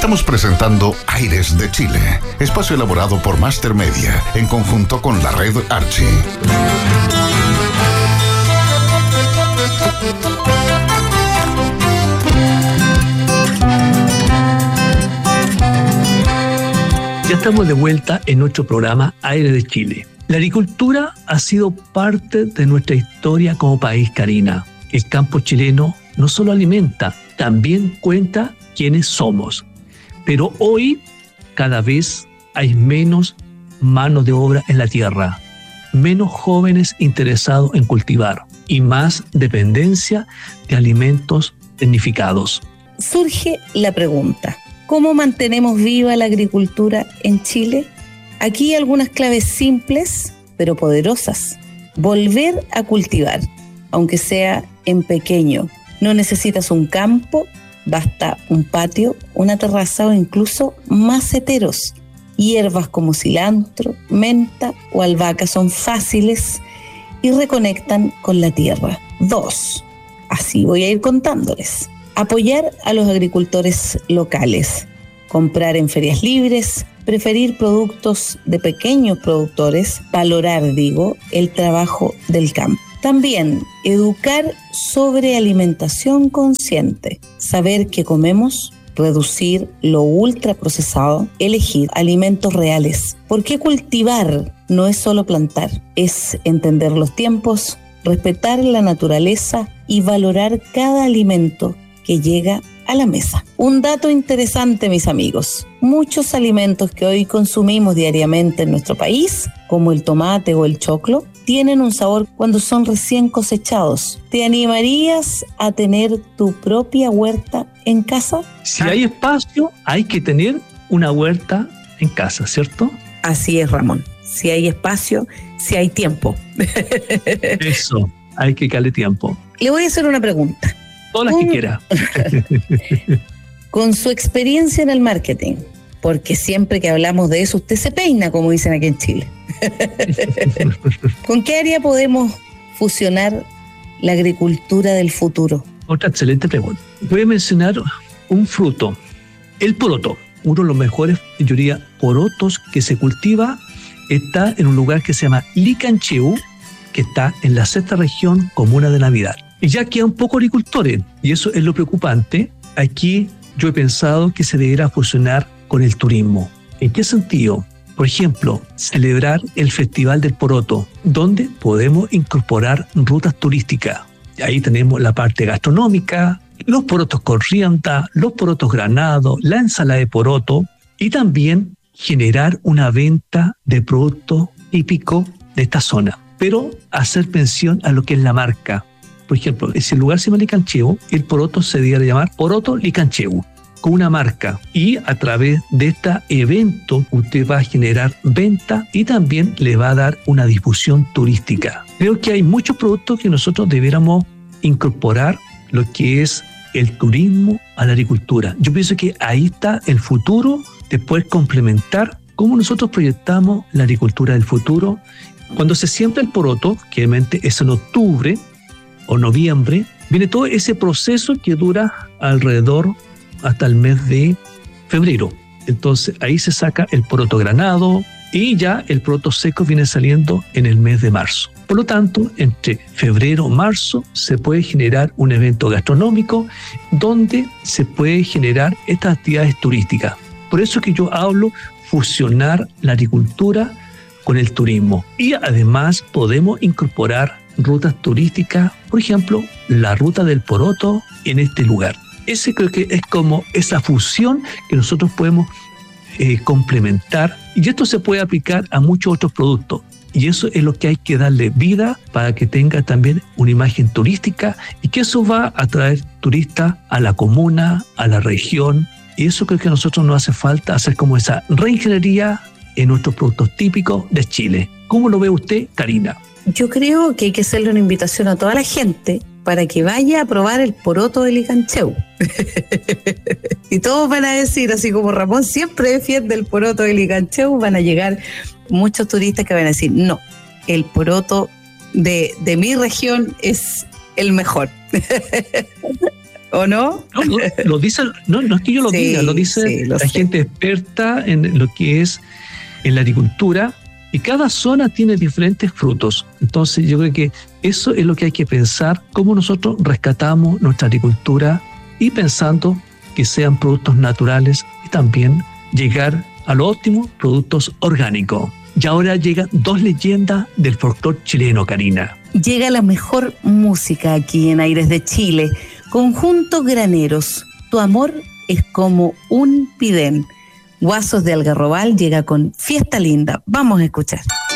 Estamos presentando Aires de Chile, espacio elaborado por Master Media, en conjunto con la red Archie. Ya estamos de vuelta en nuestro programa Aires de Chile. La agricultura ha sido parte de nuestra historia como país, Karina. El campo chileno no solo alimenta, también cuenta quiénes somos. Pero hoy cada vez hay menos mano de obra en la tierra, menos jóvenes interesados en cultivar y más dependencia de alimentos tecnificados. Surge la pregunta, ¿cómo mantenemos viva la agricultura en Chile? Aquí algunas claves simples, pero poderosas. Volver a cultivar, aunque sea en pequeño. No necesitas un campo, basta un patio, una terraza o incluso maceteros. Hierbas como cilantro, menta o albahaca son fáciles y reconectan con la tierra. 2. Así voy a ir contándoles. Apoyar a los agricultores locales. Comprar en ferias libres, preferir productos de pequeños productores, valorar, el trabajo del campo. También, educar sobre alimentación consciente, saber qué comemos, reducir lo ultraprocesado, elegir alimentos reales. Porque cultivar no es solo plantar, es entender los tiempos, respetar la naturaleza y valorar cada alimento que llega a la mesa. Un dato interesante, mis amigos. Muchos alimentos que hoy consumimos diariamente en nuestro país, como el tomate o el choclo, tienen un sabor cuando son recién cosechados. ¿Te animarías a tener tu propia huerta en casa? Si hay espacio, hay que tener una huerta en casa, ¿cierto? Así es, Ramón. Si hay espacio, si hay tiempo. Eso, hay que darle tiempo. Le voy a hacer una pregunta. Todas las que quiera. Con su experiencia en el marketing, porque siempre que hablamos de eso, usted se peina, como dicen aquí en Chile. ¿Con qué área podemos fusionar la agricultura del futuro? Otra excelente pregunta. Voy a mencionar un fruto, el poroto, uno de los mejores, yo diría, porotos que se cultiva, está en un lugar que se llama Licancheu, que está en la 6ª región, comuna de Navidad. Y ya quedan pocos agricultores, y eso es lo preocupante. Aquí yo he pensado que se deberá fusionar con el turismo. ¿En qué sentido? Por ejemplo, celebrar el Festival del Poroto, donde podemos incorporar rutas turísticas. Ahí tenemos la parte gastronómica, los porotos corrienta, los porotos granados, la ensalada de poroto, y también generar una venta de productos típicos de esta zona, pero hacer mención a lo que es la marca. Por ejemplo, si el lugar se llama Licancheu, el poroto se debería llamar Poroto Licancheu, con una marca. Y a través de este evento usted va a generar venta y también le va a dar una difusión turística. Creo que hay muchos productos que nosotros debiéramos incorporar lo que es el turismo a la agricultura. Yo pienso que ahí está el futuro de poder complementar cómo nosotros proyectamos la agricultura del futuro. Cuando se siembra el poroto, que obviamente es en octubre o noviembre, viene todo ese proceso que dura alrededor hasta el mes de febrero. Entonces ahí se saca el poroto granado y ya el poroto seco viene saliendo en el mes de marzo. Por lo tanto, entre febrero y marzo se puede generar un evento gastronómico donde se puede generar estas actividades turísticas. Por eso que yo hablo fusionar la agricultura con el turismo. Y además podemos incorporar rutas turísticas, por ejemplo, la ruta del poroto en este lugar. Ese creo que es como esa fusión que nosotros podemos complementar, y esto se puede aplicar a muchos otros productos. Y eso es lo que hay que darle vida para que tenga también una imagen turística y que eso va a atraer turistas a la comuna, a la región. Y eso creo que a nosotros nos hace falta hacer como esa reingeniería en nuestros productos típicos de Chile. ¿Cómo lo ve usted, Karina? Yo creo que hay que hacerle una invitación a toda la gente para que vaya a probar el poroto de Licancheu. Y todos van a decir, así como Ramón siempre defiende el poroto de Licancheu, van a llegar muchos turistas que van a decir, no, el poroto de mi región es el mejor. ¿O no? No, lo dice, no es que yo lo diga, lo dice la gente experta en lo que es en la agricultura, y cada zona tiene diferentes frutos. Entonces yo creo que eso es lo que hay que pensar, cómo nosotros rescatamos nuestra agricultura y pensando que sean productos naturales y también llegar a lo óptimo, productos orgánicos. Y ahora llegan 2 leyendas del folclore chileno, Karina. Llega la mejor música aquí en Aires de Chile. Conjunto Graneros, tu amor es como un pidén. Guasos de Algarrobal llega con Fiesta Linda. Vamos a escuchar.